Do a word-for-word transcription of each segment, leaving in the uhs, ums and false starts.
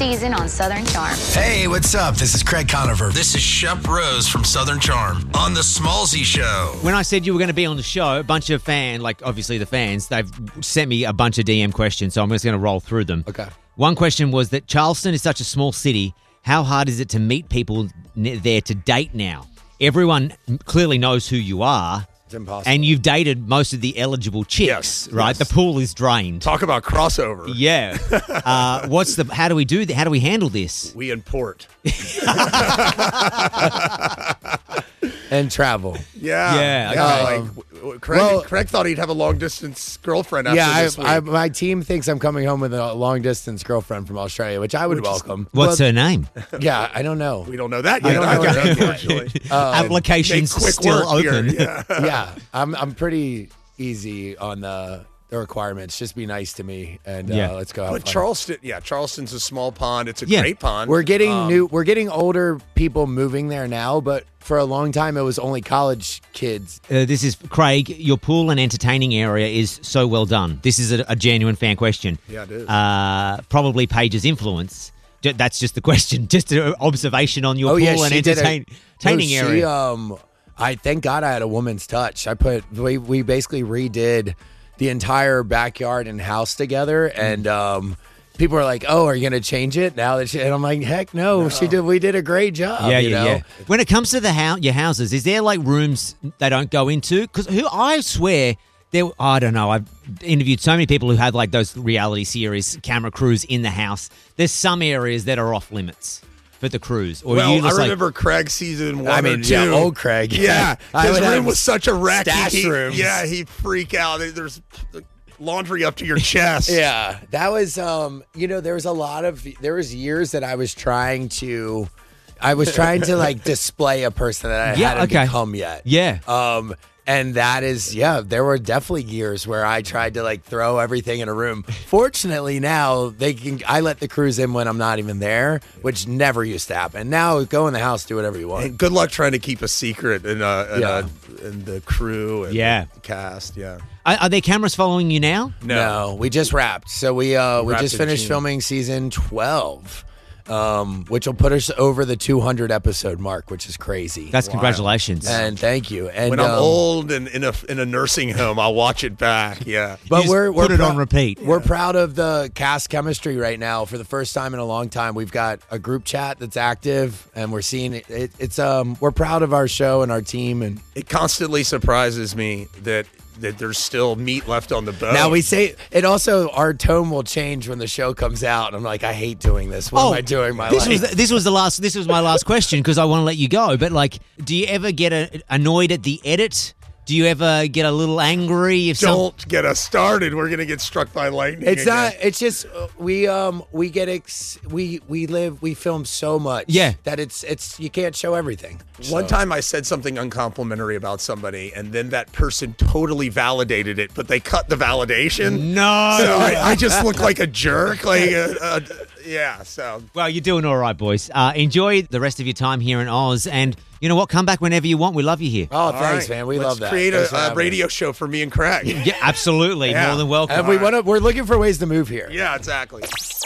season on Southern Charm. Hey, what's up? This is Craig Conover. This is Shep Rose from Southern Charm on the Smallzy Show. When I said you were going to be on the show, a bunch of fans, like obviously the fans, they've sent me a bunch of D M questions, so I'm just going to roll through them. Okay. One question was that Charleston is such a small city. How hard is it to meet people there to date now? Everyone clearly knows who you are. It's impossible. And you've dated most of the eligible chicks, Yes, right? yes. The pool is drained. Talk about crossover. Yeah. Uh, what's the? How do we do that? How do we handle this? We import. And travel. Yeah. Yeah, Yeah. okay. Like, w- w- Craig, Well- Craig thought he'd have a long distance girlfriend after Yeah, this week. I, I, my team thinks I'm coming home with a long distance girlfriend from Australia, which I would Which is- welcome. What's Well, her name? Yeah, I don't know. we don't know that I yet. don't know either, her name yet. unfortunately. Applications Make quick still work here. open. Yeah. Yeah, I'm I'm pretty easy on the the requirements. Just be nice to me, and Yeah. uh, let's go. Have But fun. Charleston, yeah, Charleston's a small pond. It's a Yeah. great pond. We're getting Um, new. We're getting older people moving there now, but for a long time it was only college kids. Uh, this is Craig. Your pool and entertaining area is so well done. This is a, a genuine fan question. Yeah, it is. Uh, probably Paige's influence. J- That's just the question. Just an observation on your Oh pool yeah, and she did a- entertain- no, entertaining she, area. Um, I thank God I had a woman's touch. I put we we basically redid the entire backyard and house together, and um, people are like, "Oh, are you going to change it now?" That she, and I'm like, "Heck no, she did. We did a great job." yeah, you yeah, know? yeah. When it comes to the house, your houses, is there like rooms they don't go into? Because who I swear there. I don't know. I've interviewed so many people who had like those reality series camera crews in the house. There's some areas that are off limits for the crews. Or well, you I just like, remember Craig season one I mean, or two. yeah, old Craig. Yeah, I his would have room was such a wreck. stash He- rooms. Yeah, he'd freak out. There's laundry up to your chest. Yeah, that was um, you know, there was a lot of there was years that I was trying to I was trying to like display a person that I Yeah, hadn't okay. become yet. Yeah. Um and that is yeah, there were definitely years where I tried to like throw everything in a room. Fortunately now they can I let the crews in when I'm not even there, which never used to happen. Now go in the house, do whatever you want. And good luck trying to keep a secret in, uh, in, Yeah. uh, in the crew and Yeah. the cast. Yeah. Are, are there cameras following you now? No, we just wrapped. So we uh we Wrapped just in finished June. filming season twelve. Um, which will put us over the two hundred episode mark, which is crazy. That's congratulations. and thank you. And When I'm um, old and in a in a nursing home, I'll watch it back. Yeah. but just we're we're put it prou- on repeat. We're proud of the cast chemistry right now. For the first time in a long time, we've got a group chat that's active, and we're seeing it. it it's um we're proud of our show and our team. And It constantly surprises me that that there's still meat left on the bone. now we say it also our tone will change when the show comes out. And I'm like, I hate doing this. What am I doing? My Oh, this life? was this was the last. This was my last question because I want to let you go. But like, do you ever get a, annoyed at the edit? Do you ever get a little angry if some? don't get us started. We're gonna get struck by lightning. It's again. not. It's just uh, we um we get ex, we we live we film so much. Yeah. that it's it's you can't show everything. One So- time I said something uncomplimentary about somebody, and then that person totally validated it, but they cut the validation. No. So I, I just look like a jerk. Like, uh, uh, yeah. So Well, you're doing all right, boys. Uh, enjoy the rest of your time here in Oz, and you know what? Come back whenever you want. We love you here. Oh, all thanks, right, man. We let's love that. Create Thanks for a, a having radio us. show for me and Craig. Yeah, absolutely. Yeah. More than welcome. And we want to. We're looking for ways to move here. Yeah, exactly.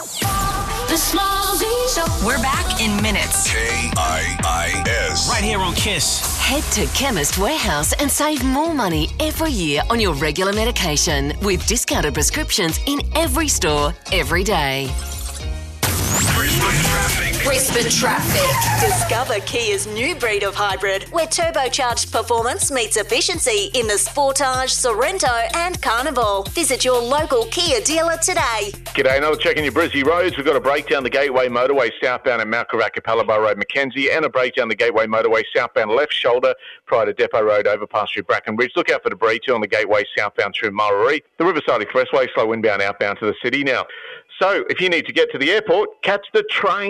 The Smallzy Show. We're back in minutes. K I I S. Right here on Kiss. Head to Chemist Warehouse and save more money every year on your regular medication with discounted prescriptions in every store, every day. Brisbane Traffic. Discover Kia's new breed of hybrid, where turbocharged performance meets efficiency in the Sportage, Sorrento and Carnival. Visit your local Kia dealer today. G'day, another check on your Brizzy roads. We've got a breakdown the Gateway Motorway southbound at Mount Caracca, Palabar Road, Mackenzie, and a breakdown the Gateway Motorway southbound left shoulder prior to Depot Road overpass through Brackenridge. Look out for debris too on the Gateway southbound through Murray. The Riverside Expressway, slow inbound outbound to the city now. So if you need to get to the airport, catch the train. Just take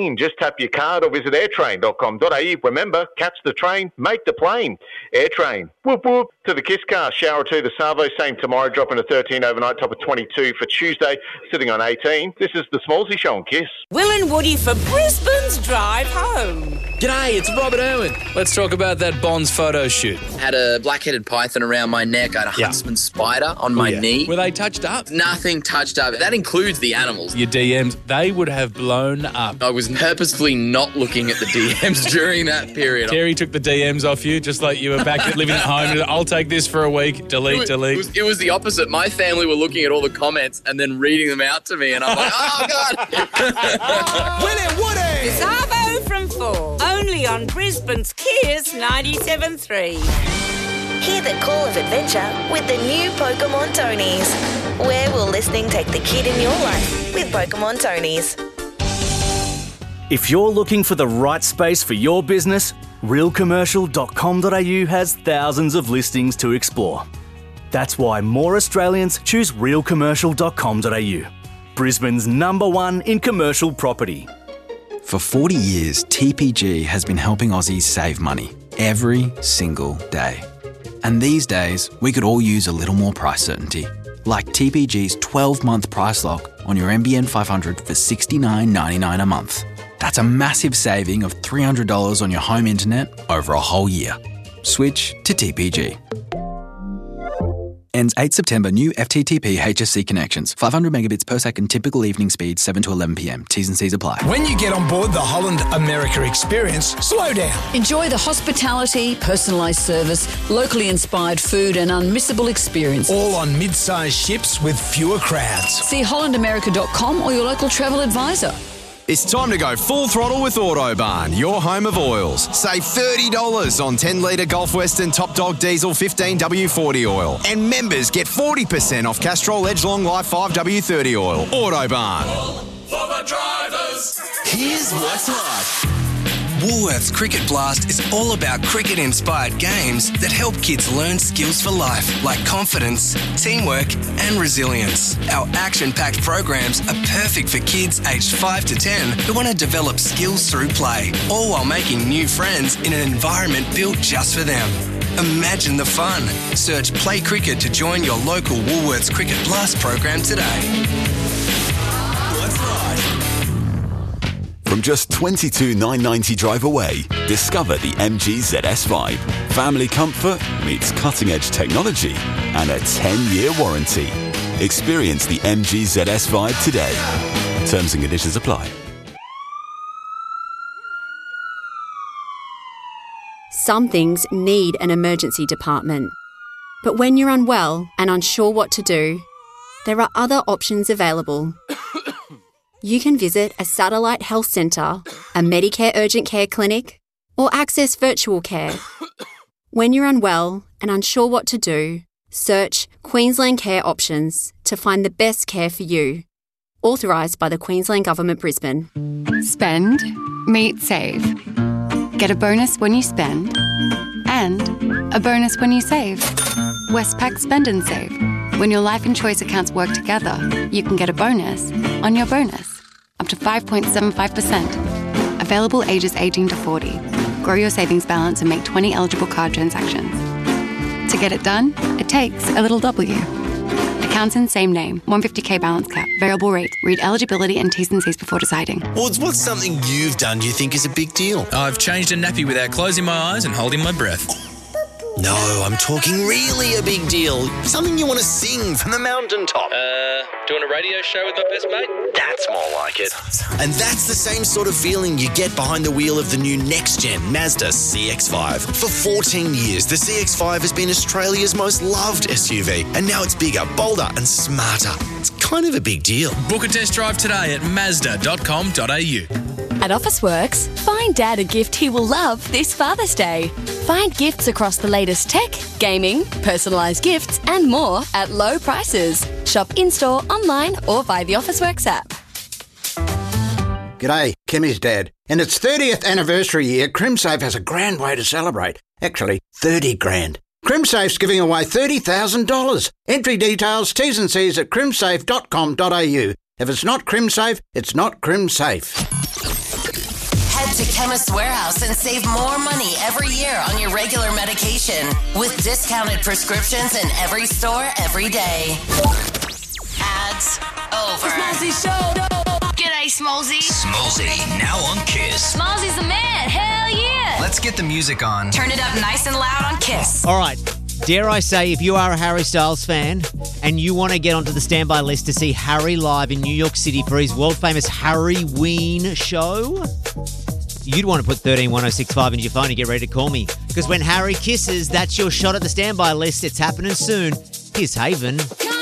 tap your card or visit airtrain dot com dot a u. Remember, catch the train, make the plane. Airtrain. Whoop whoop. To the Kiss car. Shower two, the Savo. Same tomorrow. Dropping to thirteen overnight. Top of twenty-two for Tuesday. Sitting on eighteen. This is the Smallsy Show on Kiss. Will and Woody for Brisbane's drive home. G'day, it's Robert Irwin. Let's talk about that Bonds photo shoot. Had a black-headed python around my neck. I had a Yeah. huntsman spider on my Yeah. knee. Were they touched up? Nothing touched up. That includes the animals. Your D Ms, they would have blown up. I was purposefully not looking at the D Ms during that period. Terry took the D Ms off you, just like you were back living at home. I'll take this for a week. Delete, It was, delete. It was, it was the opposite. My family were looking at all the comments and then reading them out to me, and I'm like, oh, God. Will and Woody. Savo from four. Only on Brisbane's Kiss ninety-seven point three. Hear the call of adventure with the new Pokemon Tonies. Where will listening take the kid in your life with Pokemon Tonies? If you're looking for the right space for your business, real commercial dot com dot a u has thousands of listings to explore. That's why more Australians choose real commercial dot com dot a u, Brisbane's number one in commercial property. For forty years, T P G has been helping Aussies save money every single day. And these days, we could all use a little more price certainty, like T P G's twelve-month price lock on your M B N five hundred for sixty-nine ninety-nine a month. That's a massive saving of three hundred dollars on your home internet over a whole year. Switch to T P G. Ends eighth September. New F T T P H S C connections. five hundred megabits per second. Typical evening speed seven to eleven p m. T's and C's apply. When you get on board the Holland America experience, slow down. Enjoy the hospitality, personalised service, locally inspired food and unmissable experience. All on mid-sized ships with fewer crowds. See holland america dot com or your local travel advisor. It's time to go full throttle with Autobarn, your home of oils. Save thirty dollars on ten litre Gulf Western Top Dog Diesel fifteen W forty oil. And members get forty percent off Castrol Edge Long Life five W thirty oil. Autobarn. For the drivers. Here's what's hot. Woolworths Cricket Blast is all about cricket-inspired games that help kids learn skills for life, like confidence, teamwork, and resilience. Our action-packed programs are perfect for kids aged five to ten who want to develop skills through play, all while making new friends in an environment built just for them. Imagine the fun. Search Play Cricket to join your local Woolworths Cricket Blast program today. What's right? From just twenty-two thousand nine hundred ninety drive away, discover the M G Z S Vibe. Family comfort meets cutting-edge technology and a ten-year warranty. Experience the M G Z S Vibe today. Terms and conditions apply. Some things need an emergency department. But when you're unwell and unsure what to do, there are other options available. You can visit a satellite health centre, a Medicare urgent care clinic, or access virtual care. When you're unwell and unsure what to do, search Queensland Care Options to find the best care for you. Authorised by the Queensland Government, Brisbane. Spend, meet, save. Get a bonus when you spend, and a bonus when you save. Westpac Spend and Save. When your life and choice accounts work together, you can get a bonus on your bonus. Up to five point seven five percent. Available ages eighteen to forty. Grow your savings balance and make twenty eligible card transactions. To get it done, it takes a little W. Accounts in same name. one hundred fifty k balance cap. Variable rate. Read eligibility and T's and C's before deciding. What's, what's something you've done you think is a big deal? I've changed a nappy without closing my eyes and holding my breath. No, I'm talking really a big deal. Something you want to sing from the mountaintop. Uh, doing a radio show with my best mate? That's more like it. And that's the same sort of feeling you get behind the wheel of the new next-gen Mazda C X five. For fourteen years, the C X five has been Australia's most loved S U V, and now it's bigger, bolder and smarter. It's kind of a big deal. Book a test drive today at mazda dot com dot a u. At Officeworks, find Dad a gift he will love this Father's Day. Find gifts across the latest tech, gaming, personalised gifts and more at low prices. Shop in-store, online or via the Officeworks app. G'day, Kimmy's dad. In its thirtieth anniversary year, CrimSafe has a grand way to celebrate. Actually, thirty grand. CrimSafe's giving away thirty thousand dollars. Entry details, T's and C's at crimsafe dot com dot a u. If it's not CrimSafe, it's not CrimSafe. to Chemist Warehouse and save more money every year on your regular medication with discounted prescriptions in every store every day. Ads over. Smallzy Show. G'day, Smallzy. Smallzy, now on Kiss. Smallzy's the man. Hell yeah. Let's get the music on. Turn it up nice and loud on Kiss. All right. Dare I say, if you are a Harry Styles fan and you want to get onto the standby list to see Harry live in New York City for his world-famous Harry Ween show, you'd want to put one three one oh six five into your phone and get ready to call me. Because when Harry kisses, that's your shot at the standby list. It's happening soon. Here's Haven.